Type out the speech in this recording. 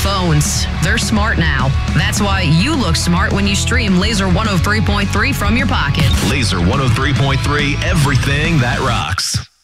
phones. They're smart now. That's why you look smart when you stream Laser 103.3 from your pocket. Laser 103.3, everything that rocks.